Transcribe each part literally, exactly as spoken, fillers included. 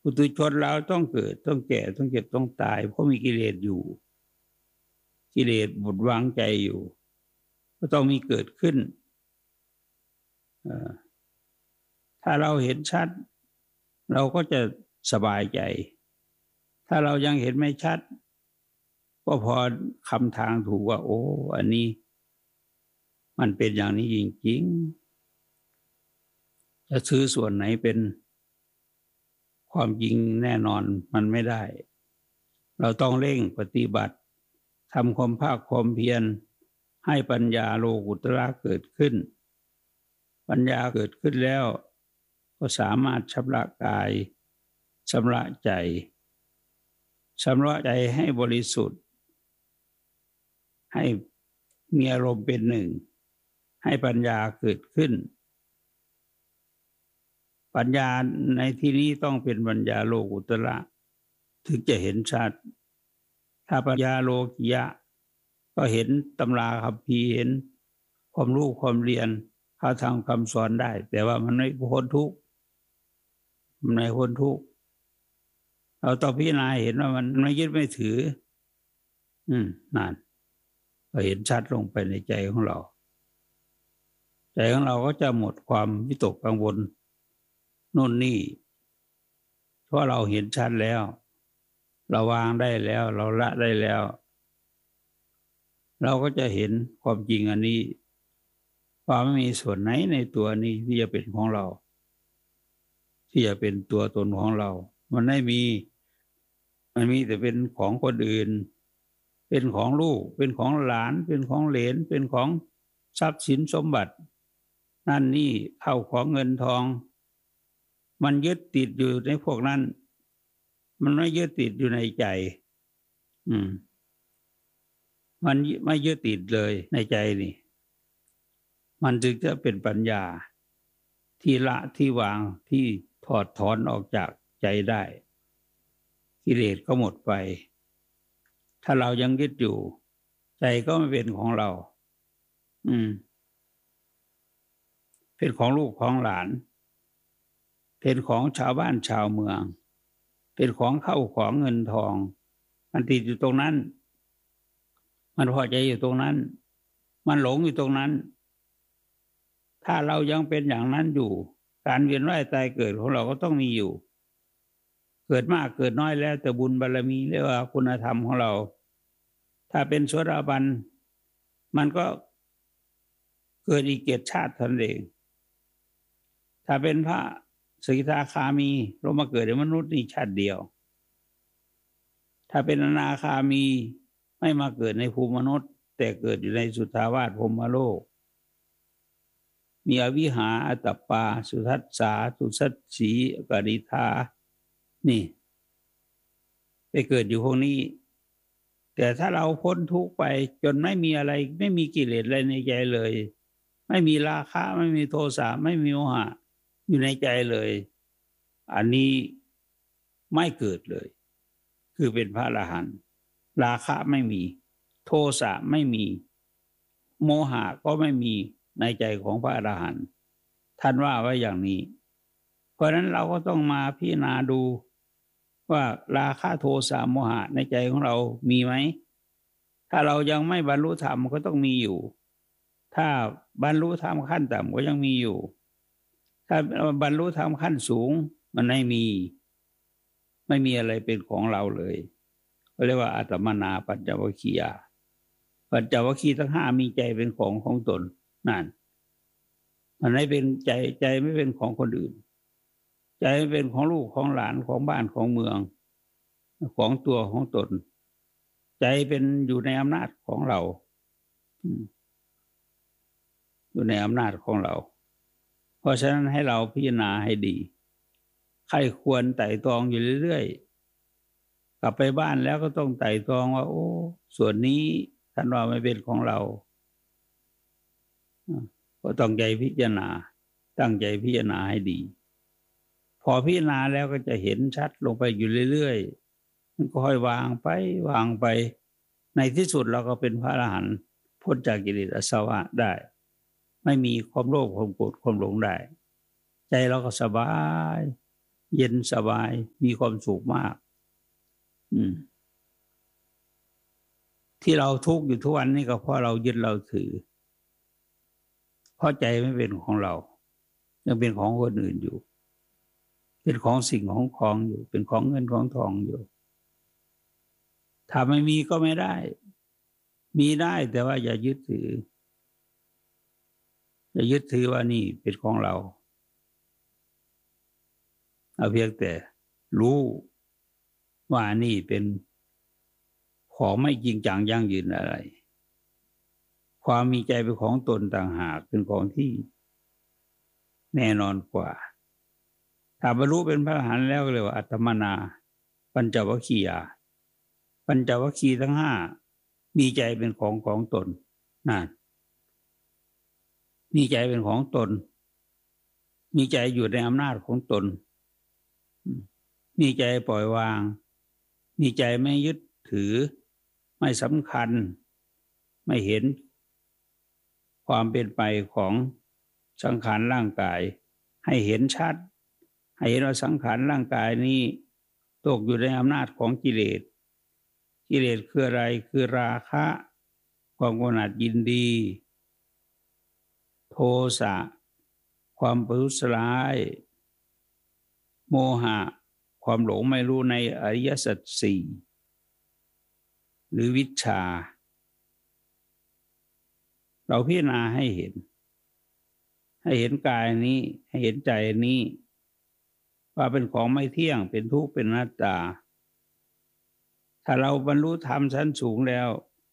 ปุถุชนเราต้องเกิดต้องแก่ต้องเจ็บต้องตายเพราะมีกิเลสอยู่กิเลสบดวางใจอยู่ก็ต้องมีเกิดขึ้นถ้าเราเห็นชัดเราก็จะสบายใจถ้าเรายังเห็นไม่ชัดก็พอคำทางถูกว่าโอ้อันนี้มันเป็นอย่างนี้จริงๆจะซื้อส่วนไหนเป็นความจริงแน่นอนมันไม่ได้เราต้องเร่งปฏิบัติทำความภาคความเพียรให้ปัญญาโลกุตระเกิดขึ้นปัญญาเกิดขึ้นแล้วก็สามารถชำระกายชำระใจชำระใจให้บริสุทธิ์ให้มีอารมณ์เป็นหนึ่งให้ปัญญาเกิดขึ้นปัญญาในที่นี้ต้องเป็นปัญญาโลกุตระถึงจะเห็นชัดถ้าปัญญาโลกิยะก็เห็นตำราคัมภีร์เห็นความรู้ความเรียนเขาทำคำสอนได้แต่ว่ามันไม่พ้นทุกข์มันไม่พ้นทุกข์เราต้องพิจารณาเห็นว่ามันไม่ยึดไม่ถืออืมนั่นเราเห็นชัดลงไปในใจของเราใจของเราก็จะหมดความวิตกกังวลโน่นนี่เพราะเราเห็นชัดแล้วเราวางได้แล้วเราละได้แล้วเราก็จะเห็นความจริงอันนี้ว่าไม่มีส่วนไหนในตัวนี้ที่จะเป็นของเราที่จะเป็นตัวตนของเรามันไม่มีมันมีแต่เป็นของคนอื่นเป็นของลูกเป็นของหลานเป็นของเหลนเป็นของทรัพย์สินสมบัตินั่นนี่เข้าของเงินทองมันยึดติดอยู่ในพวกนั้นมันไม่ยึดติดอยู่ในใจอืมมันไม่ยึดติดเลยในใจนี่มันจึงจะเป็นปัญญาที่ละที่วางที่ถอดถอนออกจากใจได้กิเลสก็หมดไปถ้าเรายังยึดอยู่ใจก็ไม่เป็นของเราอืมเป็นของลูกของหลานเป็นของชาวบ้านชาวเมืองเป็นของเข้าของเงินทองมันติดอยู่ตรงนั้นมันพอใจอยู่ตรงนั้นมันหลงอยู่ตรงนั้นถ้าเรายังเป็นอย่างนั้นอยู่การเวียนว่ายตายเกิดของเราก็ต้องมีอยู่เกิดมากเกิดน้อยแล้วแต่บุญบารมีเรียกว่าคุณธรรมของเราถ้าเป็นโสดาบันมันก็เกิดอีกเจ็ดชาติเท่านั้นเองถ้าเป็นพระสกิทาคามีลงมาเกิดในมนุษย์นี่ชาติเดียวถ้าเป็นอนาคามีไม่มาเกิดในภูมิมนุษย์แต่เกิดอยู่ในสุทธาวาสพรหมโลกมีอวิหาอัตตปาสุทัสสาสุสัสสีกริธานี่ไปเกิดอยู่พวกนี้แต่ถ้าเราพ้นทุกข์ไปจนไม่มีอะไรไม่มีกิเลสอะไรในใจเลยไม่มีราคะไม่มีโทสะไม่มีโมหะอยู่ในใจเลยอันนี้ไม่เกิดเลยคือเป็นพระอรหันต์ราคะไม่มีโทสะไม่มีโมหะก็ไม่มีในใจของพระอรหันต์ท่านว่าไว้อย่างนี้เพราะฉะนั้นเราก็ต้องมาพิจารณาดูว่าราคะโทสะโมหะในใจของเรามีไหมถ้าเรายังไม่บรรลุธรรมก็ต้องมีอยู่ถ้าบรรลุธรรมขั้นต่ำก็ยังมีอยู่ถ้าบรรลุธรรมขั้นสูงมันไม่มีไม่มีอะไรเป็นของเราเลยก็เรียกว่าอาตมนาปัญจวัคคียาปัญจวัคคีย์ทั้งห้ามีใจเป็นของของตนนั่นมันไม่เป็นใจใจไม่เป็นของคนอื่นใจไม่เป็นของลูกของหลานของบ้านของเมืองของตัวของตนใจเป็นอยู่ในอำนาจของเราอยู่ในอำนาจของเราเพราะฉะนั้นให้เราพิจารณาให้ดีใครควรไต่ตรองอยู่เรื่อยๆกลับไปบ้านแล้วก็ต้องไต่ตรองว่าโอ้ส่วนนี้ท่านว่าไม่เป็นของเราก็ต้องใจพิจารณาตั้งใจพิจารณาให้ดีพอพิจารณาแล้วก็จะเห็นชัดลงไปอยู่เรื่อยๆมันก็ค่อยวางไปวางไปในที่สุดเราก็เป็นพระอรหันต์พ้นจากกิเลสอาสวะได้ไม่มีความโลภความโกรธความหลงได้ใจเราก็สบายเย็นสบายมีความสุขมากอืมที่เราทุกข์อยู่ทุกวันนี้ก็เพราะเรายึดเราถือเพราะใจไม่เป็นของเรายังเป็นของคนอื่นอยู่เป็นของสิ่งของของอยู่เป็นของเงินของทองอยู่ถ้าไม่มีก็ไม่ได้มีได้แต่ว่าอย่ายึดถืออย่ายึดถือว่านี่เป็นของเราเอาเพียงแต่รู้ว่านี่เป็นของไม่จริงจังยั่งยืนอะไรความมีใจเป็นของตนต่างหากเป็นของที่แน่นอนกว่าถ้าบรรลุเป็นพระอรหันต์แล้วก็เรียกว่าอัตตมนาปัญจวัคคียาปัญจวัคคีย์ทั้งห้ามีใจเป็นของของตนนั่นมีใจเป็นของตนมีใจอยู่ในอำนาจของตนมีใจปล่อยวางมีใจไม่ยึดถือไม่สำคัญไม่เห็นความเป็นไปของสังขารร่างกายให้เห็นชัดให้เห็นว่าสังขารร่างกายนี้ตกอยู่ในอำนาจของกิเลสกิเลสคืออะไรคือราคะความกำหนัดยินดีโทสะความประทุษร้ายโมหะความหลงไม่รู้ในอริยสัจสี่หรือวิชชาเราพิจารณาให้เห็นให้เห็นกายนี้ให้เห็นใจนี้ว่าเป็นของไม่เที่ยงเป็นทุกข์เป็นอนัตตาถ้าเราบรรลุธรรมชั้นสูงแล้ว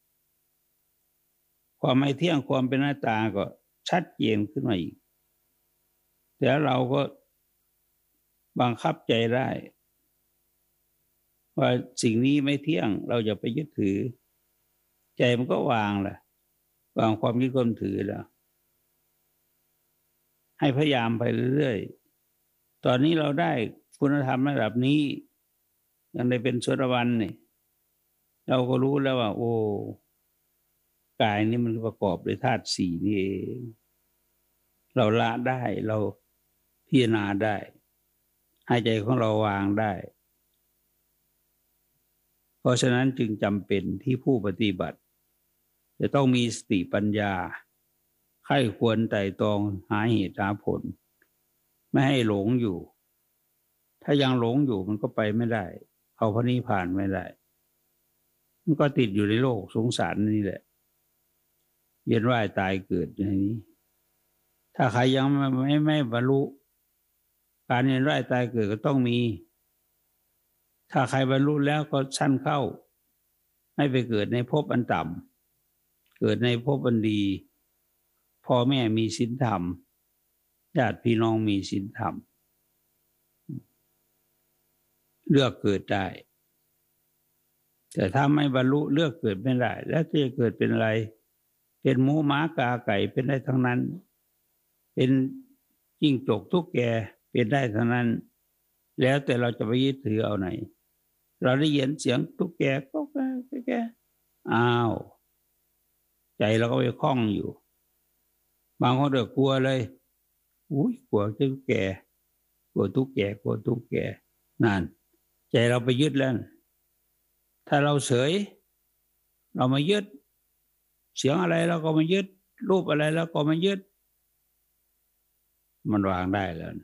ความไม่เที่ยงความเป็นอนัตตาก็ชัดเจนขึ้นมาอีกแต่เราก็บังคับใจได้ว่าสิ่งนี้ไม่เที่ยงเราอย่าไปยึดถือใจมันก็วางแหละวางความยึดความถือแล้วให้พยายามไปเรื่อยๆตอนนี้เราได้คุณธรรมระดับนี้ยังได้เป็นโสดาบันนี่เราก็รู้แล้วว่าโอ้กายนี้มันประกอบด้วยธาตุสี่นี่เองเราละได้เราพิจารณาได้ให้ใจของเราวางได้เพราะฉะนั้นจึงจำเป็นที่ผู้ปฏิบัติจะต้องมีสติปัญญาใคร่ควรไตร่ตรองหาเหตุหาผลไม่ให้หลงอยู่ถ้ายังหลงอยู่มันก็ไปไม่ได้เอาพระนิพพานไม่ได้มันก็ติดอยู่ในโลกสงสารนี่แหละเวียนว่ายตายเกิดในนี้ถ้าใครยังไม่ไม่ไม่บรรลุการเวียนว่ายตายเกิดก็ต้องมีถ้าใครบรรลุแล้วก็ชั้นเข้าให้ไปเกิดในภพอันต่ำเกิดในภพอันดีพ่อแม่มีศีลธรรมญาติพี่น้องมีศีลธรรมเลือกเกิดได้แต่ถ้าไม่บรรลุเลือกเกิดไม่ได้แล้วจะเกิดเป็นอะไรเป็นหมูหมากาไก่เป็นได้ทั้งนั้นเป็นจิ้งจกตุ๊กแกเป็นได้ทั้งนั้นแล้วแต่เราจะไปยึดถือเอาไหนเราได้ยินเสียงตุ๊กแกก็แกแกอ้าวใจเราก็ไปคล้องอยู่บางคนเดือดกลัวเลยอุ้ยกลัวตุ๊กแกกลัวตุ๊กแกกลัวตุ๊กแกนั่นใจเราไปยึดแล้วถ้าเราเฉยเรามายึดเสียงอะไรเราก็มายึดรูปอะไรเราก็มายึดมันวางได้แล้ว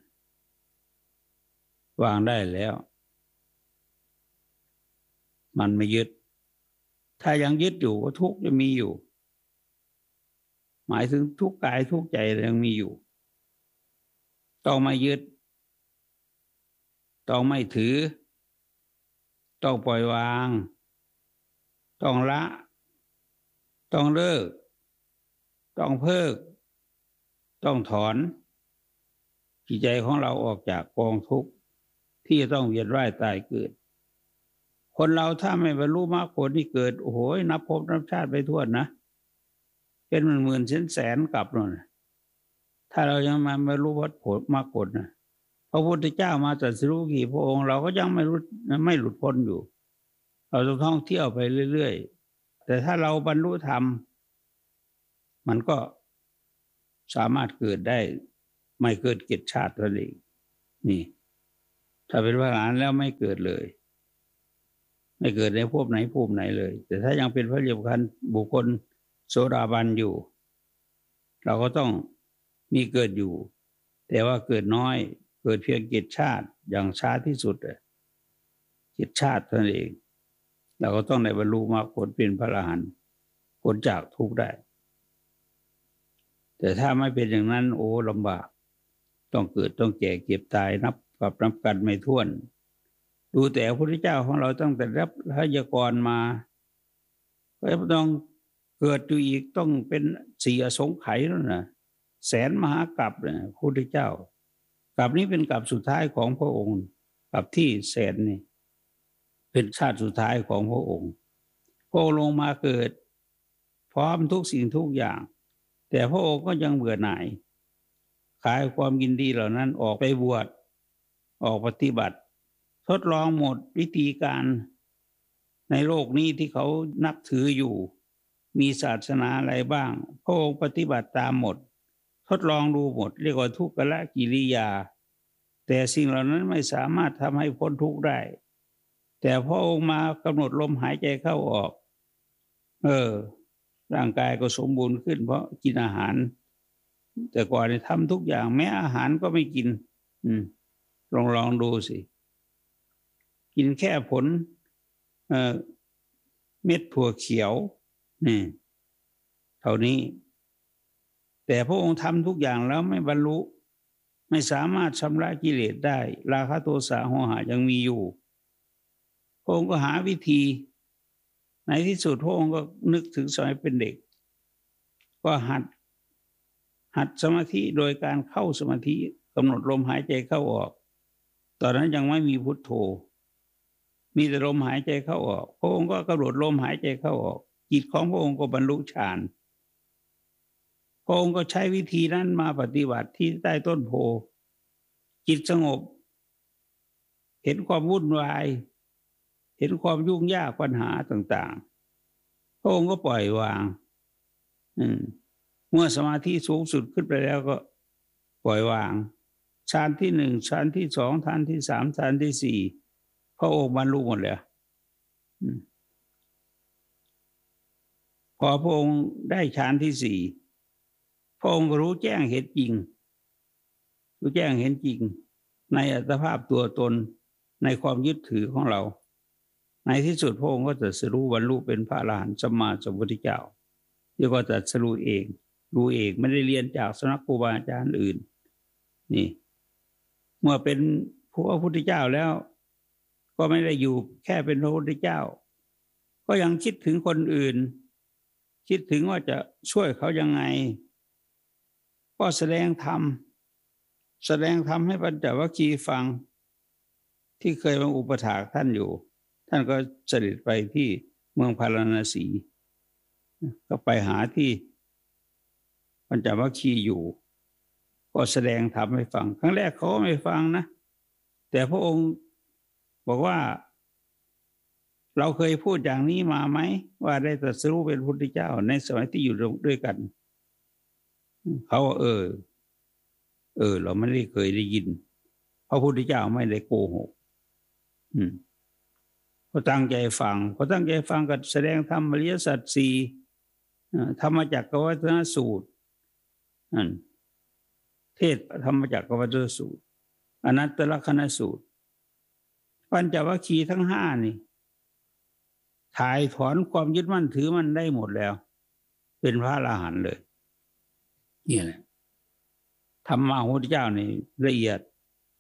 วางได้แล้วมันไม่ยึดถ้ายังยึดอยู่ก็ทุกข์จะมีอยู่หมายถึงทุกข์กายทุกข์ใจยังมีอยู่ต้องไม่ยึดต้องไม่ถือต้องปล่อยวางต้องละต้องเลิกต้องเพิกต้องถอนจิตใจของเราออกจากกองทุกข์ที่จะต้องเวียนว่ายตายเกิดคนเราถ้าไม่บรรลุมรรคผลที่เกิดโอ้โหนับภพนับชาติไปทั่วนะเป็นหมื่นหมื่นแสนแสนกลับนั่นถ้าเรายังมาบรรลุผลมรรคผลนะพระพุทธเจ้ามาตรัสรู้กี่พระองค์เราก็ยังไม่รู้ไม่หลุดพ้นอยู่เราต้องท่องเที่ยวไปเรื่อยๆแต่ถ้าเราบรรลุธรรมมันก็สามารถเกิดได้ไม่เกิดเกิดชาติตัวเองนี่ถ้าเป็นพระอรหันต์แล้วไม่เกิดเลยไม่เกิดในภพไหนภูมิไหนเลยแต่ถ้ายังเป็นพระเรียบคันบุคคลโสดาบันอยู่เราก็ต้องมีเกิดอยู่แต่ว่าเกิดน้อยเกิดเพียงเจ็ดชาติอย่างช้าที่สุดเจ็ดชาติเท่านั้นเองเราก็ต้องได้บรรลุมรรคผลเป็นพระอรหันต์พ้นจากทุกข์ได้แต่ถ้าไม่เป็นอย่างนั้นโอ้ลำบากต้องเกิดต้องแก่เก็บตายนับกับนับกันไม่ถ้วนดูแต่พระพุทธเจ้าของเราตั้งแต่รับพยากรณ์มาก็ต้องเกิดอยู่อีกต้องเป็นสี่อสงไขยแล้วนะแสนมหากาพย์เนี่ยพระพุทธเจ้ากาพย์นี้เป็นกาพย์สุดท้ายของพระองค์กาพย์ที่แสนนี่เป็นชาติสุดท้ายของพระองค์พระองค์ลงมาเกิดพร้อมทุกสิ่งทุกอย่างแต่พระองค์ก็ยังเบื่อหน่ายขายความยินดีเหล่านั้นออกไปบวชออกปฏิบัติทดลองหมดวิธีการในโลกนี้ที่เขานับถืออยู่มีศาสนาอะไรบ้างพระองค์ปฏิบัติตามหมดทดลองดูหมดเรียกว่าทุกขละกิริยาแต่สิ่งเหล่านั้นไม่สามารถทำให้พ้นทุกข์ได้แต่พระองค์มากำหนดลมหายใจเข้าออกเออร่างกายก็สมบูรณ์ขึ้นเพราะกินอาหารแต่ก่อนเนี่ยทำทุกอย่างแม้อาหารก็ไม่กินอืมลองลองดูสิกินแค่ผลเอ่อเม็ดถั่วเขียวนี่เท่านี้แต่พระองค์ทำทุกอย่างแล้วไม่บรรลุไม่สามารถชำระกิเลสได้ราคะโทสะโมหะยังมีอยู่พระองค์ก็หาวิธีในที่สุดพระองค์ก็นึกถึงสมัยเป็นเด็กก็หัดหัดสมาธิโดยการเข้าสมาธิกำหนดลมหายใจเข้าออกตอนนั้นยังไม่มีพุทโธมีแต่ลมหายใจเข้าออกพระองค์ก็กำหนดลมหายใจเข้าออกจิตของพระองค์ก็บรรลุฌานพระองค์ก็ใช้วิธีนั้นมาปฏิบัติที่ใต้ต้นโพจิตสงบเห็นความวุ่นวายเห็นความยุ่งยากปัญหาต่างๆพระองค์ก็ปล่อยวางอืมเมื่อสมาธิสูงสุดขึ้นไปแล้วก็ปล่อยวางฌานที่หนึ่งฌานที่สองฌานที่สามฌานที่สี่พระองค์บรรลุหมดแล้วพอพระองค์ได้ฌานที่สี่พระองค์ก็รู้แจ้งเห็นจริงรู้แจ้งเห็นจริงในอัตภาพตัวตนในความยึดถือของเราในที่สุดพระองค์ก็ตรัสรู้บรรลุเป็นพระอรหันต์สัมมาสัมพุทธเจ้าที่ก็ตรัสรู้เองรู้เองไม่ได้เรียนจากสำนักครูบาอาจารย์อื่นนี่เมื่อเป็นพระพุทธเจ้าแล้วก็ไม่ได้อยู่แค่เป็นพระพุทธเจ้าก็ยังคิดถึงคนอื่นคิดถึงว่าจะช่วยเขายังไงก็แสดงธรรมแสดงธรรมให้ปัญจวัคคีย์ฟังที่เคยมาอุปถากท่านอยู่ท่านก็เสด็จไปที่เมืองพาราณสีก็ไปหาที่ปัญจวัคคีย์อยู่ก็แสดงธรรมให้ฟังครั้งแรกเขาไม่ฟังนะแต่พระองค์บอกว่าเราเคยพูดอย่างนี้มาไหมว่าได้ตรัสรู้เป็นพุทธเจ้าในสมัยที่อยู่ด้วยกันเขาเออเออเราไม่ได้เคยได้ยินพระพุทธเจ้าไม่ได้โกหกอืมเขาตั้งใจฟังเขาตั้งใจฟังก็แสดงธรรมอริยสัจสี่ธรรมจักรวัฏนสูตรนั่นเทศธรรมจักรวัฏนสูตรอนัตตลักษณสูตรปัญจวัคคีย์ทั้งห้านี่ถ่ายถอนความยึดมั่นถือมันได้หมดแล้วเป็นพระอรหันต์เลยนี่แหละธรรมะของพระพุทธเจ้านี่ละเอียด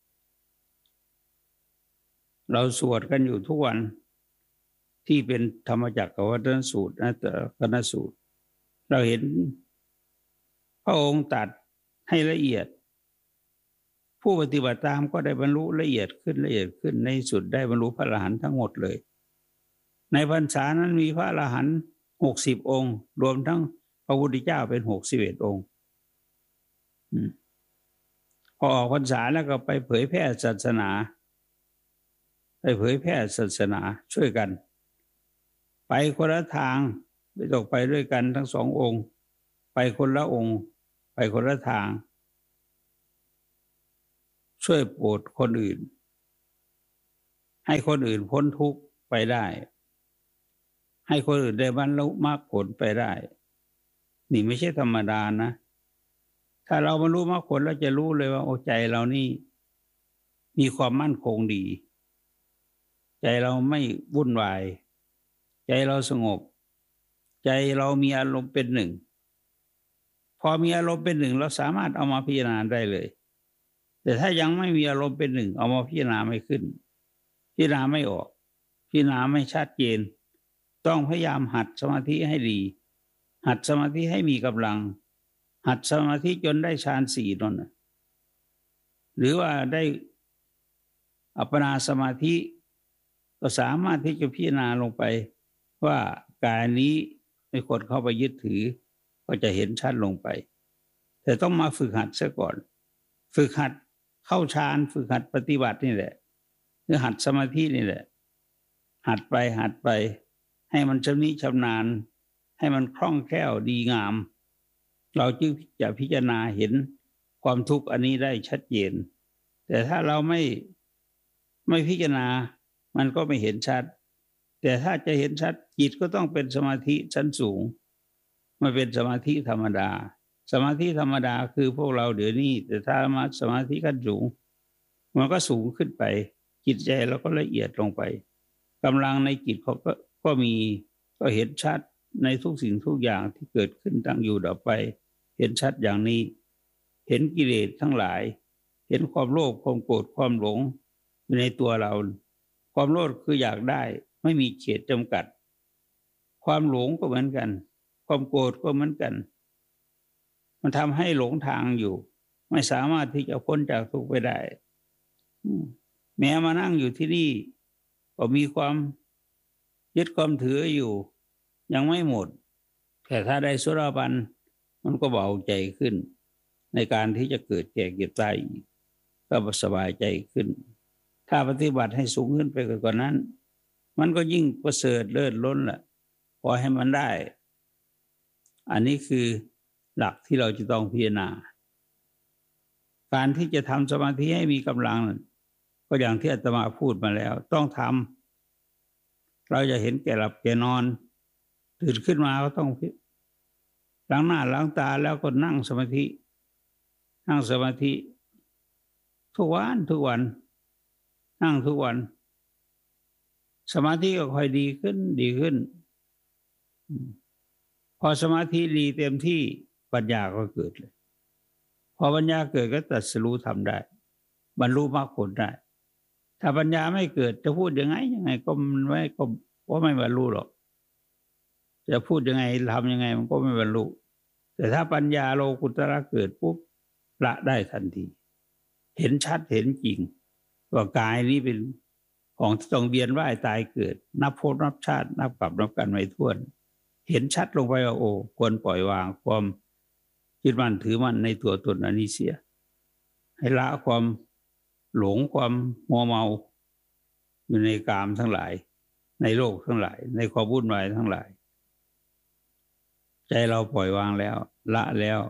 เราสวดกันอยู่ทุกวันที่เป็นธรรมจักรวัฏนสูตรอนัตตลักษณสูตรเราเห็นพระองค์ตรัสให้ละเอียดผู้ปฏิบัติตามก็ได้บรรลุละเอียดขึ้นละเอียดขึ้นในสุดได้บรรลุพระอรหันต์ทั้งหมดเลยในพรรษานั้นมีพระอรหันต์หกสิบองค์รวมทั้งพระพุทธเจ้าเป็นหกสิบเอ็ดองค์พอออกพรรษาแล้วก็ไปเผยแพร่ศาสนาไปเผยแพร่ศาสนาช่วยกันไปคนละทางไม่ต้องไปด้วยกันทั้งสององค์ไปคนละองค์ไปคนละทางช่วยโปรดคนอื่นให้คนอื่นพ้นทุกข์ไปได้ให้คนอื่นได้บรรลุมรรคผลไปได้นี่ไม่ใช่ธรรมดานะถ้าเราบรรลุมรรคผลเราจะรู้เลยว่าโอ้ใจเรานี่มีความมั่นคงดีใจเราไม่วุ่นวายใจเราสงบใจเรามีอารมณ์เป็นหนึ่งพอมีอารมณ์เป็นหนึ่งเราสามารถเอามาพิจารณาได้เลยแต่ถ้ายังไม่มีอารมณ์เป็นหนึ่งเอามาพิจารณาไม่ขึ้นพิจารณาไม่ออกพิจารณาไม่ชัดเจนต้องพยายามหัดสมาธิให้ดีหัดสมาธิให้มีกำลังหัดสมาธิจนได้ฌานสี่นั่นนะหรือว่าได้อัปปนาสมาธิก็สามารถที่จะพิจารณาลงไปว่ากายนี้ไม่ควรเข้าไปยึดถือก็จะเห็นชัดลงไปแต่ต้องมาฝึกหัดซะก่อนฝึกหัดเข้าฌานฝึกหัดปฏิบัตินี่แหละหรือหัดสมาธินี่แหละหัดไปหัดไปให้มันชำนิชำนาญให้มันคล่องแคล่วดีงามเราจึงจะพิจารณาเห็นความทุกข์อันนี้ได้ชัดเจนแต่ถ้าเราไม่ไม่พิจารณามันก็ไม่เห็นชัดแต่ถ้าจะเห็นชัดจิตก็ต้องเป็นสมาธิชั้นสูงไม่เป็นสมาธิธรรมดาสมาธิธรรมดาคือพวกเราเดี๋ยวนี้แต่ถ้ามาสมาธิขั้นสูงมันก็สูงขึ้นไปจิตใจเราก็ละเอียดลงไปกำลังในจิตเขาก็ก็มีก็เห็นชัดในทุกสิ่งทุกอย่างที่เกิดขึ้นตั้งอยู่ดับไปเห็นชัดอย่างนี้เห็นกิเลสทั้งหลายเห็นความโลภความโกรธความหลงอยู่ในตัวเราความโลภคืออยากได้ไม่มีเขตจำกัดความหลงก็เหมือนกันความโกรธก็เหมือนกันมันทำให้หลงทางอยู่ไม่สามารถที่จะพ้นจากทุกข์ไปได้แม้มานั่งอยู่ที่นี่ก็มีความยึดความถืออยู่ยังไม่หมดแต่ถ้าได้โสดาบันมันก็เบาใจขึ้นในการที่จะเกิดแก่เก็บตายอีกก็สบายใจขึ้นถ้าปฏิบัติให้สูงขึ้นไปกว่านั้นมันก็ยิ่งประเสริฐเลิศล้นแหละพอให้มันได้อันนี้คือหลักที่เราจะต้องพิจารณาการที่จะทำสมาธิให้มีกำลังก็อย่างที่อาตมาพูดมาแล้วต้องทำเราจะเห็นแก่หลับแก่นอนตื่นขึ้นมาก็ต้องล้างหน้าล้างตาแล้วก็นั่งสมาธินั่งสมาธิทุกวันทุกวันนั่งทุกวันสมาธิก็ค่อยดีขึ้นดีขึ้นพอสมาธิดีเต็มที่ปัญญาก็เกิดเลยพอปัญญาเกิดก็ตรัสรู้ทำได้บรรลุมรรคผลได้ถ้าปัญญาไม่เกิดจะพูดยังไงยังไงก็ไม่ก็ก็ไม่บรรลุหรอกจะพูดยังไงทำยังไงมันก็ไม่บรรลุแต่ถ้าปัญญาโลกุตระเกิดปุ๊บละได้ทันทีเห็นชัดเห็นจริงว่ากายนี้เป็นของที่ต้องเวียนว่ายตายเกิดนับภพนับชาตินับกลับนับกันไม่ถ้วนเห็นชัดลงไปว่าโอ้ควรปล่อยวางความยึดมั่นถือมั่นในตัวตนอันนี้เสียให้ละความหลงความมัวเมาอยู่ในกามทั้งหลายในโลกทั้งหลายในความวุ่นวายทั้งหลายใจเราปล่อยวางแล้วละแล้ว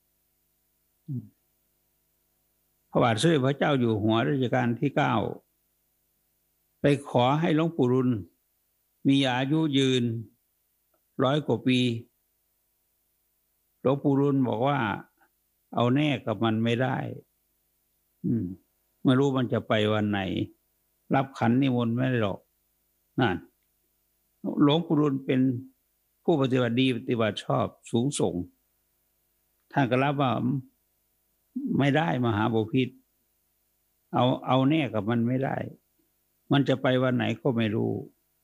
พระบาทสมเด็จพระเจ้าอยู่หัวรัชกาลที่เก้าไปขอให้หลวงปู่รุนมีอายุยืนร้อยกว่าปีหลวงปู่รุนบอกว่าเอาแน่กับมันไม่ได้อืมไม่รู้มันจะไปวันไหนรับขันนิมนต์ไม่ได้หรอกนั่นหลวงปู่รุนเป็นผู้ปฏิบัติดีปฏิบัติชอบสูงส่งท่านก็รับว่าไม่ได้มหาบพิตรเอาเอาแน่กับมันไม่ได้มันจะไปวันไหนก็ไม่รู้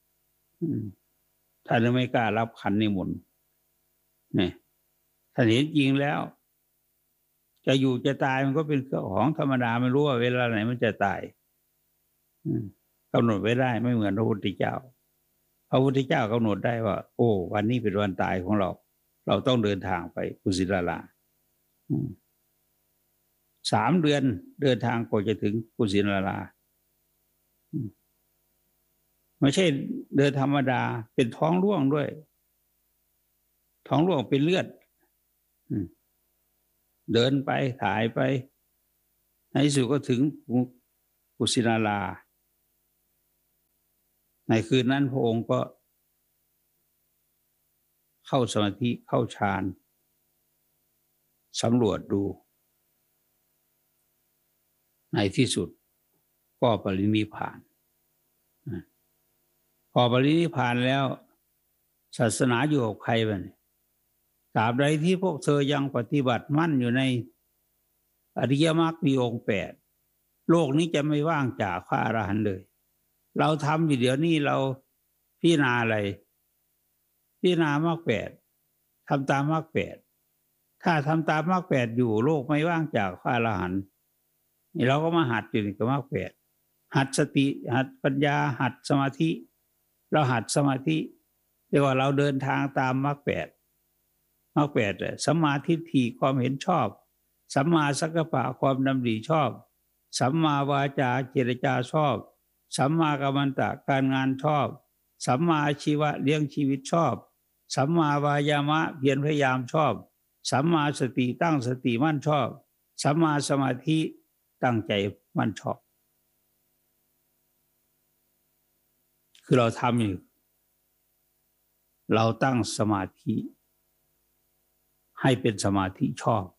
ท่านไม่กล้ารับขันนิมนต์เนี่ยท่านเห็นจริงแล้วจะอยู่จะตายมันก็เป็นของธรรมดาไม่รู้ว่าเวลาไหนมันจะตายกำหนดไว้ได้ไม่เหมือนพระพุทธเจ้าพระพุทธเจ้ากำหนดได้ว่าโอ้วันนี้เป็นวันตายของเราเราต้องเดินทางไปกุสินาราสามเดือนเดินทางกว่าจะถึงกุสินาราไม่ใช่เดินธรรมดาเป็นท้องร่วงด้วยท้องร่วงเป็นเลือดเดินไปถ่ายไปในที่สุดก็ถึงกุสินาราในคืนนั้นพระองค์ก็เข้าสมาธิเข้าฌานสำรวจดูในที่สุดก็ปรินิพพานพอปรินิพพานแล้วศาสนาอยู่กับใครบ้างตราบใดที่พวกเธอยังปฏิบัติมั่นอยู่ในอริยมรรคมีองค์แปดโลกนี้จะไม่ว่างจากพระอรหันต์เลยเราทำอยู่เดี๋ยวนี้เราพิจารณาอะไรพิจารณามรรคแปดทำตามมรรคแปดถ้าทำตามมรรคแปดอยู่โลกไม่ว่างจากพระอรหันต์นี่เราก็มาหัดอยู่กับมรรคแปดหัดสติหัดปัญญาหัดสมาธิเราหัดสมาธิเรียกว่าเราเดินทางตามมรรคแปดมรรคแปดสัมมาทิฏฐิความเห็นชอบสัมมาสังกัปปะความดำริชอบสัมมาวาจาเจรจาชอบสัมมากัมมันตะการงานชอบสัมมาอาชีวะเลี้ยงชีวิตชอบสัมมาวายามะเพียรพยายามชอบสัมมาสติตั้งสติมั่นชอบสัมมาสมาธิตั้งใจมั่นชอบคือเราทำอยู่เราตั้งสมาธิให้เป็นสมาธิชอบ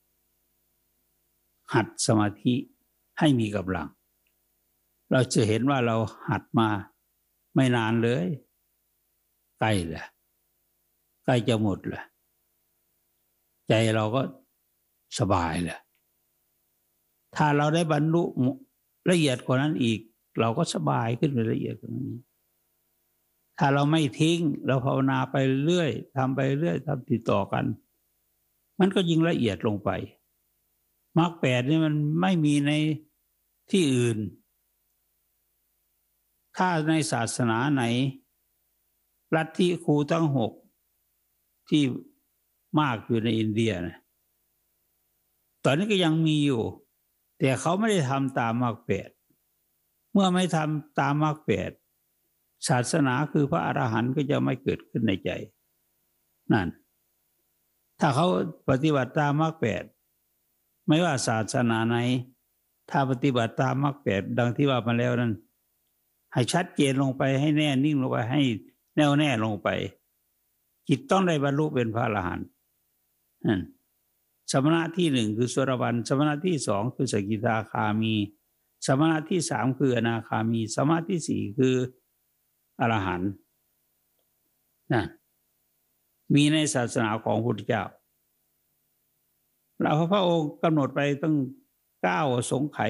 หัดสมาธิให้มีกำลังเราจะเห็นว่าเราหัดมาไม่นานเลยใกล้แหละใกล้จะหมดแหละใจเราก็สบายแหละถ้าเราได้บรรลุละเอียดกว่านั้นอีกเราก็สบายขึ้นไปละเอียดกว่านั้นถ้าเราไม่ทิ้งเราภาวนาไปเรื่อยทำไปเรื่อยทำติดต่อกันมันก็ยิ่งละเอียดลงไปมรรคแปดนี่มันไม่มีในที่อื่นถ้าในศาสนาไหนลัทธิครูทั้งหกที่มากอยู่ในอินเดียนะตอนนี้ก็ยังมีอยู่แต่เขาไม่ได้ทำตามมรรคแปดเมื่อไม่ทำตามมรรคแปดศาสนาคือพระอรหันต์ก็จะไม่เกิดขึ้นในใจนั่นถ้าเขาปฏิบัติตามมรรคแปดไม่ว่าศาสนาไหนถ้าปฏิบัติตามมรรคแปดดังที่ว่ามาแล้วนั้นให้ชัดเจนลงไปให้แน่นิ่งลงไปให้แน่วแน่ลงไปจิตต้องได้บรรลุเป็นพระอรหันต์นั่นสมณะที่หนึ่งคือโสดาบันสมณะที่สองคือสกิทาคามีสมณะที่สามคืออนาคามีสมณะที่สี่คืออรหันต์นั่นมีในศาสนาของพระพุทธเจ้าเราพระองค์กำหนดไปตั้งเก้าอสงไขย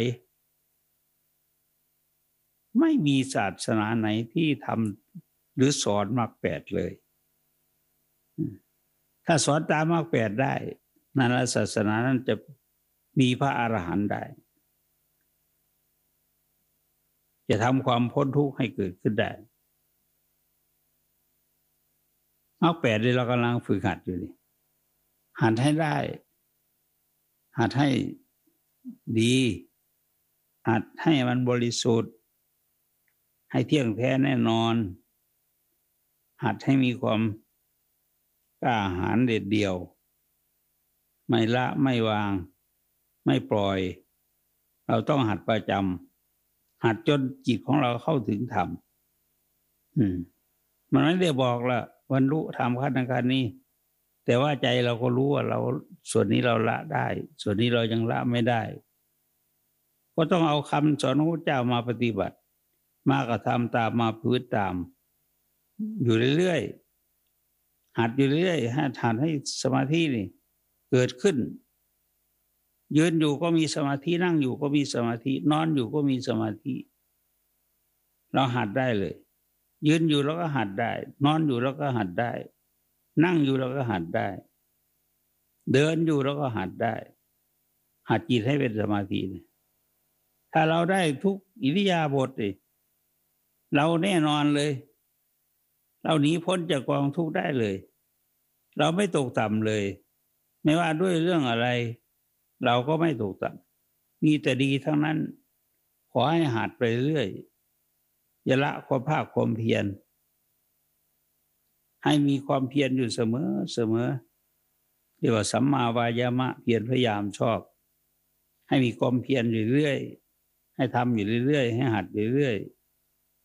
ไม่มีศาสนาไหนที่ทำหรือสอนมรรคแปดเลยถ้าสอนตามมรรคแปดได้นั่นศาสนานั้นจะมีพระอรหันต์ได้จะทำความพ้นทุกข์ให้เกิดขึ้นได้มรรคแปดที่เรากำลังฝึกหัดอยู่นี่หัดให้ได้หัดให้ดีหัดให้มันบริสุทธิ์ให้เที่ยงแท้แน่นอนหัดให้มีความกล้าหาญเด็ดเดี่ยวไม่ละไม่วางไม่ปล่อยเราต้องหัดประจำหัดจนจิตของเราเข้าถึงธรรมอืมมันไม่ได้บอกละบรรลุธรรมขั้นขั้นนี้แต่ว่าใจเราก็รู้ว่าเราส่วนนี้เราละได้ส่วนนี้เรายังละไม่ได้ก็ต้องเอาคำสอนของพระเจ้ามาปฏิบัติมากระทำตามมาพื้นตามอยู่เรื่อยๆหัดอยู่เรื่อยๆหัดให้สมาธินี่เกิดขึ้นยืนอยู่ก็มีสมาธินั่งอยู่ก็มีสมาธินอนอยู่ก็มีสมาธิเราหัดได้เลยยืนอยู่แล้วก็หัดได้นอนอยู่แล้วก็หัดได้นั่งอยู่แล้วก็หัดได้เดินอยู่แล้วก็หัดได้หัดจิตให้เป็นสมาธิถ้าเราได้ทุกอิริยาบถเลยเราแน่นอนเลยเราหนีพ้นจากกองทุกข์ได้เลยเราไม่ตกต่ำเลยไม่ว่าด้วยเรื่องอะไรเราก็ไม่ตกต่ำมีแต่ดีทั้งนั้นขอให้หัดไปเรื่อยอย่าละความภาคความเพียรให้มีความเพียรอยู่เสมอเสมอเรียกว่าสัมมาวายามะเพียรพยายามชอบให้มีความเพียรอยู่เรื่อยให้ทำอยู่เรื่อยๆให้หัดอยู่เรื่อย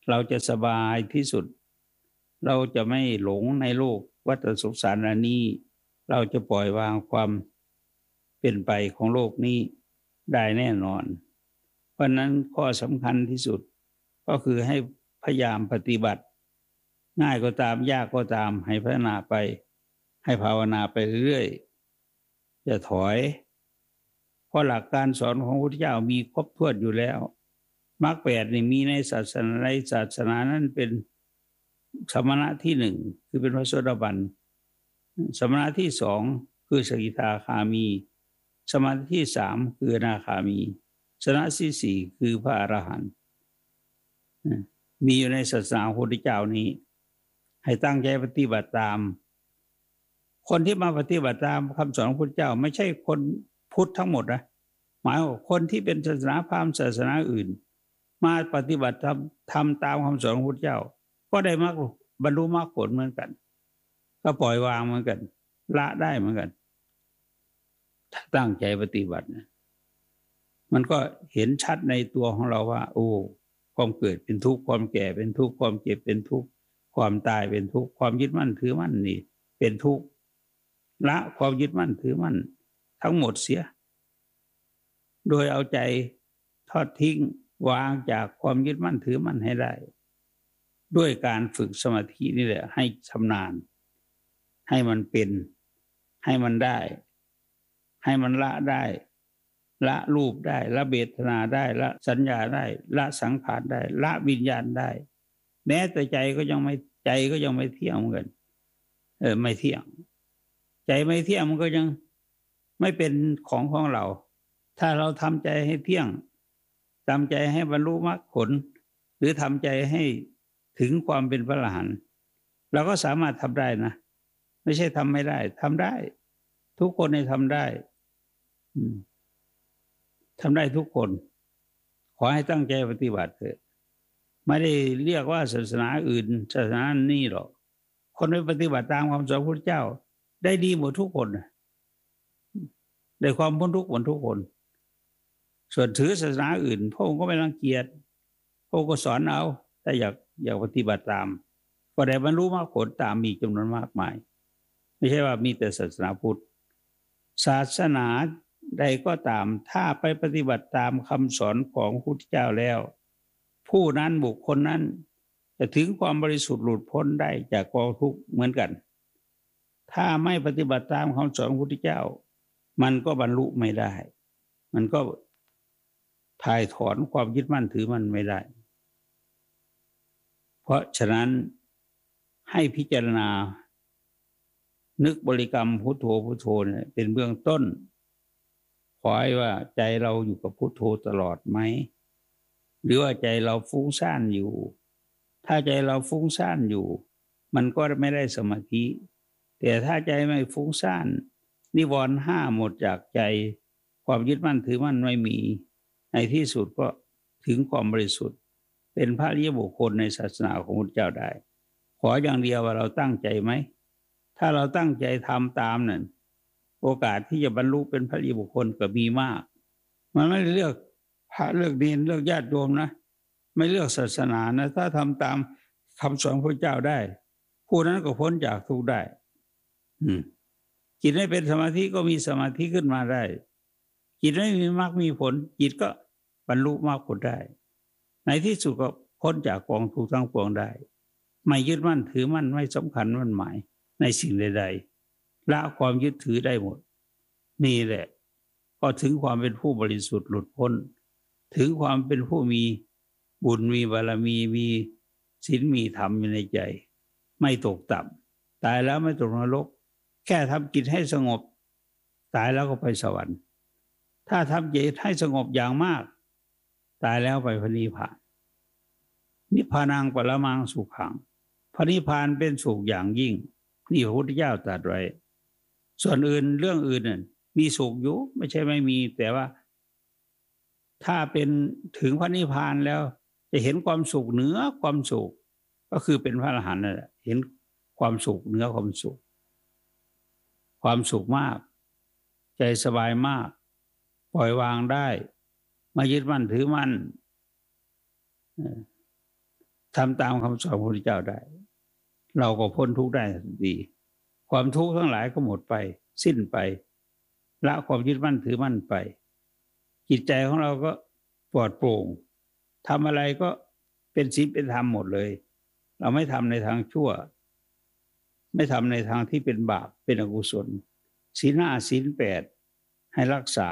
เราจะสบายที่สุดเราจะไม่หลงในโลกวัฏสงสารอันนี้เราจะปล่อยวางความเป็นไปของโลกนี้ได้แน่นอนเพราะนั้นข้อสำคัญที่สุดก็คือให้พยายามปฏิบัติง่ายก็ตามยากก็ตามให้พัฒนาไปให้ภาวนาไปเรื่อยๆอย่าถอยเพราะหลักการสอนของพระพุทธเจ้ามีครบถ้วนอยู่แล้วมรรคแปดนี่มีในศาสนาในศาสนานั้นเป็นสมณะที่หนึ่งคือเป็นพระโสดาบันสมณะที่สองคือสกิทาคามีสมณะที่สามคืออนาคามีสมณะที่สี่คือพระอรหันต์มีอยู่ในศาสนาพระพุทธเจ้านี้ให้ตั้งใจปฏิบัติตามคนที่มาปฏิบัติตามคำสอนของพระพุทธเจ้าไม่ใช่คนพุทธทั้งหมดนะหมายว่าคนที่เป็นศาสนาพราหมณ์ศาสนาอื่นมาปฏิบัติทำทำตามคำสอนของพระพุทธเจ้าก็ได้มรรคบรรลุมรรคผลเหมือนกันก็ปล่อยวางเหมือนกันละได้เหมือนกันถ้าตั้งใจปฏิบัตินะมันก็เห็นชัดในตัวของเราว่าโอ้ความเกิดเป็นทุกข์ความแก่เป็นทุกข์ความเจ็บเป็นทุกข์ความตายเป็นทุกข์ความยึดมั่นถือมั่นนี่เป็นทุกข์ละความยึดมั่นถือมั่นทั้งหมดเสียโดยเอาใจทอดทิ้งวางจากความยึดมั่นถือมั่นให้ได้ด้วยการฝึกสมาธินี่แหละให้ชำนาญให้มันเป็นให้มันได้ให้มันละได้ละรูปได้ละเวทนาได้ละสัญญาได้ละสังขารได้ละวิญญาณได้แม้แต่ใจก็ยังไม่ใจก็ยังไม่เที่ยงเหมือนกันเออไม่เที่ยงใจไม่เที่ยงมันก็ยังไม่เป็นของของเราถ้าเราทำใจให้เที่ยงทำใจให้บรรลุมรรคผลหรือทำใจให้ถึงความเป็นพระอรหันต์เราก็สามารถทำได้นะไม่ใช่ทำไม่ได้ทำได้ทุกคนในทำได้ทำได้ทุกคนขอให้ตั้งใจปฏิบัติเถอะไม่ได้เรียกว่าศาสนาอื่นศาสนานี้หรอกคนที่ปฏิบัติตามคำสอนพระพุทธเจ้าได้ดีหมดทุกคนได้ความพ้นทุกข์หมดทุกคนส่วนถือศาสนาอื่นพระองค์ก็ไม่รังเกียจพระองค์ก็สอนเอาถ้าอยากอยากปฏิบัติตามก็ได้บรรลุมรรคผลตามมีจำนวนมากมายไม่ใช่ว่ามีแต่ศาสนาพุทธศาสนาใดก็ตามถ้าไปปฏิบัติตามคำสอนของพระพุทธเจ้าแล้วผู้นั้นบุคคลนั้นจะถึงความบริสุทธิ์หลุดพ้นได้จากกองทุกข์เหมือนกันถ้าไม่ปฏิบัติตามคำสอนของพระพุทธเจ้ามันก็บรรลุไม่ได้มันก็ถ่ายถอนความยึดมั่นถือมั่นไม่ได้เพราะฉะนั้นให้พิจารณานึกบริกรรมพุทโธพุทโธเนี่ยเป็นเบื้องต้นขอให้ว่าใจเราอยู่กับพุทโธตลอดไหมหรือว่าใจเราฟุ้งซ่านอยู่ถ้าใจเราฟุ้งซ่านอยู่มันก็ไม่ได้สมาธิแต่ถ้าใจไม่ฟุ้งซ่านนิวรณ์ห้าหมดจากใจความยึดมั่นถือมั่นไม่มีในที่สุดก็ถึงความบริสุทธิ์เป็นพระอริยบุคคลในศาสนาของพระพุทธเจ้าได้ขออย่างเดียวว่าเราตั้งใจไหมถ้าเราตั้งใจทำตามนั่นโอกาสที่จะบรรลุเป็นพระอริยบุคคลก็มีมากมันไม่เลือกพระเลือกเนรเลือกญาติโยมนะไม่เลือกศาสนานะถ้าทำตามคำสอนพระเจ้าได้ผู้นั้นก็พ้นจากทุกข์ได้อืมจิตไม่เป็นสมาธิก็มีสมาธิขึ้นมาได้จิตไม่มีมรรคมีผลจิตก็บรรลุมรรคผลได้ในที่สุดก็พ้นจากกองทุกข์ทั้งปวงได้ไม่ยึดมั่นถือมั่นไม่สำคัญมั่นหมายในสิ่งใดๆละความยึดถือได้หมดนี่แหละก็ถึงความเป็นผู้บริสุทธิ์หลุดพ้นถึงความเป็นผู้มีบุญมีบารมีมีศีลมีธรรมอยู่ในใจไม่ตกต่ำตายแล้วไม่ตกนรกแค่ทำจิตให้สงบตายแล้วก็ไปสวรรค์ถ้าทำจิตให้สงบอย่างมากตายแล้วไปพระนิพพานนิพพานังปรมังสุขังพระนิพพานเป็นสุขอย่างยิ่งนี่พระพุทธเจ้าตรัสไว้ส่วนอื่นเรื่องอื่นน่ะมีสุขอยู่ไม่ใช่ไม่มีแต่ว่าถ้าเป็นถึงพระนิพพานแล้วจะเห็นความสุขเหนือความสุขก็คือเป็นพระอรหันต์นั่นแหละเห็นความสุขเหนือความสุขความสุขมากใจสบายมากปล่อยวางได้ไม่ยึดมั่นถือมั่นทำตามคำสอนของพระพุทธเจ้าได้เราก็พ้นทุกข์ได้ทันทีความทุกข์ทั้งหลายก็หมดไปสิ้นไปละความยึดมั่นถือมั่นไปจิตใจของเราก็ปลอดโปร่งทำอะไรก็เป็นศีลเป็นธรรมหมดเลยเราไม่ทำในทางชั่วไม่ทำในทางที่เป็นบาปเป็นอกุศลศีลห้าศีลแปดให้รักษา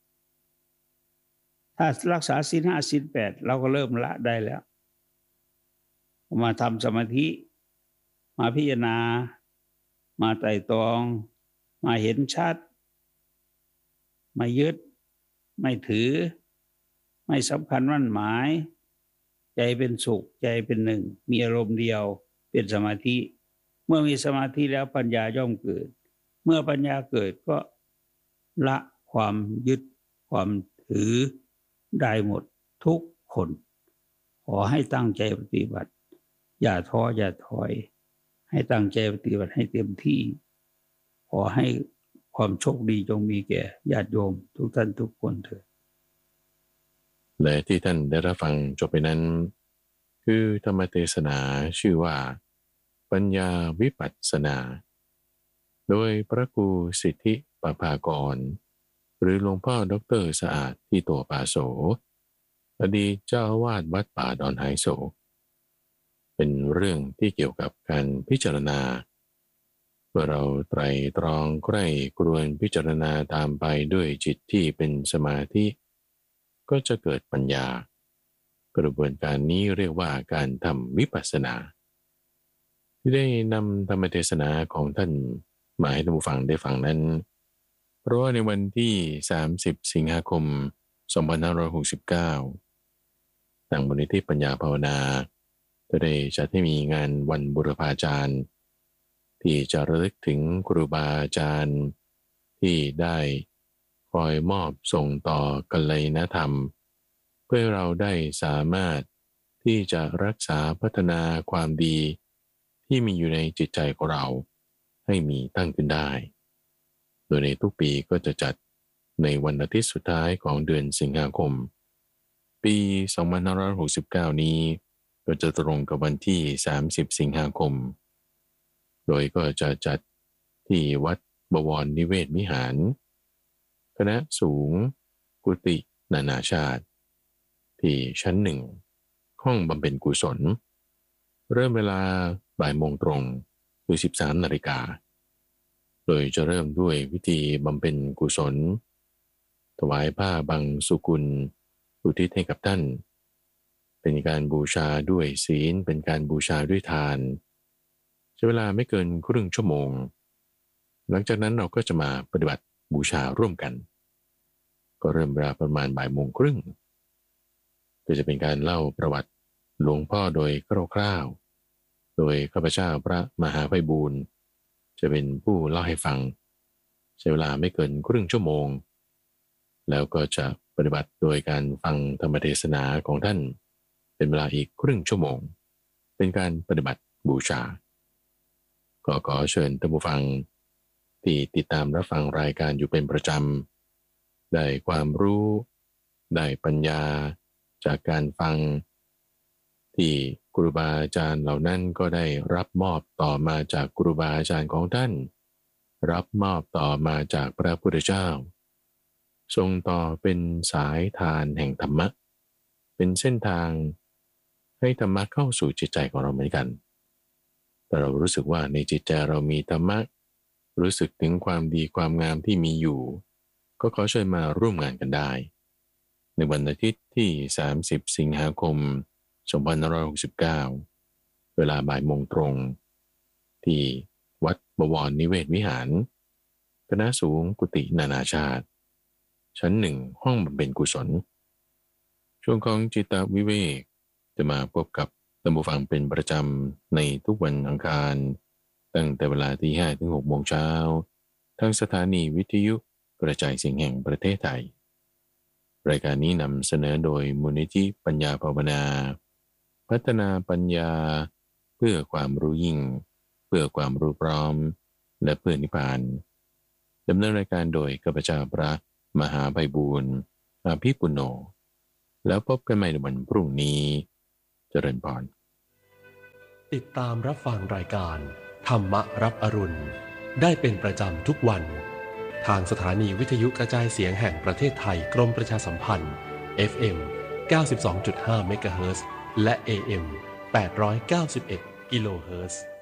ถ้ารักษาศีลห้าศีลแปดเราก็เริ่มละได้แล้วมาทำสมาธิมาพิจารณามาไตร่ตรองมาเห็นชัดไม่ยึดไม่ถือไม่สำคัญมั่นหมายใจเป็นสุขใจเป็นหนึ่งมีอารมณ์เดียวเป็นสมาธิเมื่อมีสมาธิแล้วปัญญาย่อมเกิดเมื่อปัญญาเกิดก็ละความยึดความถือได้หมดทุกคนขอให้ตั้งใจปฏิบัติอย่าท้ออย่าถอยให้ตั้งใจปฏิบัติให้เต็มที่ขอให้ความโชคดีจงมีแก่ญาติโยมทุกท่านทุกคนเถิดและที่ท่านได้รับฟังจบไปนั้นคือธรรมเทศนาชื่อว่าปัญญาวิปัสสนาโดยพระครูสิทธิปภากรหรือหลวงพ่อดรสะอาดที่ตัวปาโสอดีตเจ้าอาวาสวัดป่าดอนไฮโศกเป็นเรื่องที่เกี่ยวกับการพิจารณาเมื่อเราไตร่ตรองใกล้กรวนพิจารณาตามไปด้วยจิตที่เป็นสมาธิก็จะเกิดปัญญากระบวนการนี้เรียกว่าการทำวิปัสสนาที่ได้นำธรรมเทศนาของท่านมาให้ท่านผู้ฟังได้ฟังนั้นเพราะว่าในวันที่สามสิบสิงหาคมสองพันห้าร้อยหกสิบเก้าทางมูลนิธิปัญญาภาวนาจะได้จัดให้มีงานวันบุรพาจารย์ที่จะระลึกถึงครูบาอาจารย์ที่ได้คอยมอบส่งต่อกัลยาณธรรมเพื่อเราได้สามารถที่จะรักษาพัฒนาความดีที่มีอยู่ในจิตใจของเราให้มีตั้งขึ้นได้โดยในทุกปีก็จะจัดในวันอาทิตย์สุดท้ายของเดือนสิงหาคมปีสองพันห้าร้อยหกสิบเก้านี้ก็จะตรงกับวันที่สามสิบสิงหาคมโดยก็จะจัดที่วัดบวรนิเวศวิหารคณะสูงกุฏินานาชาติที่ชั้นหนึ่งห้องบำเพ็ญกุศลเริ่มเวลาบ่ายโมงตรงคือสิบสามนาฬิกาโดยจะเริ่มด้วยวิธีบำเพ็ญกุศลถวายผ้าบังสุกุลอุทิศให้กับท่านเป็นการบูชาด้วยศีลเป็นการบูชาด้วยทานใช้เวลาไม่เกินครึ่งชั่วโมงหลังจากนั้นเราก็จะมาปฏิบัติบูชาร่วมกันก็เริ่มเวลาประมาณบ่ายโมงครึ่งก็จะเป็นการเล่าประวัติหลวงพ่อโดยคร่าวๆโดยข้าพเจ้าพระมหาไพบูลย์จะเป็นผู้เล่าให้ฟังใช้เวลาไม่เกินครึ่งชั่วโมงแล้วก็จะปฏิบัติโดยการฟังธรรมเทศนาของท่านเป็นเวลาอีกครึ่งชั่วโมงเป็นการปฏิบัติบูชาก็ขอเชิญท่านผู้ฟังที่ติดตามรับฟังรายการอยู่เป็นประจำได้ความรู้ได้ปัญญาจากการฟังที่ครูบาอาจารย์เหล่านั้นก็ได้รับมอบต่อมาจากครูบาอาจารย์ของท่านรับมอบต่อมาจากพระพุทธเจ้าทรงต่อเป็นสายทานแห่งธรรมะเป็นเส้นทางให้ธรรมะเข้าสู่จิตใจของเราเหมือนกันแต่เรารู้สึกว่าในจิตใจเรามีธรรมะรู้สึกถึงความดีความงามที่มีอยู่ก็ขอเชิญมาร่วมงานกันได้ในวันอาทิตย์ที่สามสิบสิงหาคมสองพันห้าร้อยหกสิบเก้าเวลาบ่ายโมงตรงที่วัดบวรนิเวศวิหารคณะสูงกุฏินานาชาติชั้นหนึ่งห้องบำเพ็ญกุศลช่วงของจิตวิเวกจะมาพบกับท่านผู้ฟังเป็นประจำในทุกวันอังคารตั้งแต่เวลาที่ห้าถึงหกโมงเช้าทางสถานีวิทยุกระจายเสียงแห่งประเทศไทยรายการนี้นำเสนอโดยมูลนิธิปัญญาภาวนาพัฒนาปัญญาเพื่อความรู้ยิ่งเพื่อความรู้พร้อมและเพื่อนิพพานดำเนินรายการโดยข้าพเจ้าพระมหาไพบูลย์อาภิปุณโญแล้วพบกันใหม่ในวันพรุ่งนี้เจริญพรติดตามรับฟังรายการธรรมรับอรุณได้เป็นประจำทุกวันทางสถานีวิทยุกระจายเสียงแห่งประเทศไทยกรมประชาสัมพันธ์ เอฟ เอ็ม เก้าสิบสองจุดห้า เมกะเฮิรตซ์และ เอ เอ็ม แปดร้อยเก้าสิบเอ็ด กิโลเฮิรตซ์